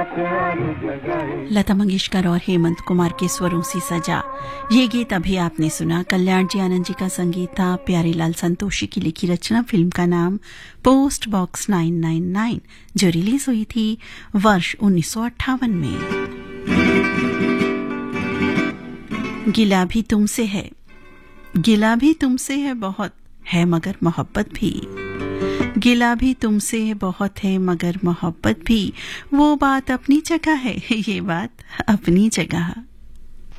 लता मंगेशकर और हेमंत कुमार के स्वरों से सजा ये गीत अभी आपने सुना। कल्याण जी आनंद जी का संगीत था। प्यारेलाल संतोषी की लिखी रचना। फिल्म का नाम पोस्ट बॉक्स 999 जो रिलीज हुई थी वर्ष 1958 में। गिला भी तुमसे है, गिला भी तुमसे है बहुत है मगर मोहब्बत भी। गिला भी तुमसे बहुत है मगर मोहब्बत भी। वो बात अपनी जगह है, ये बात अपनी जगह।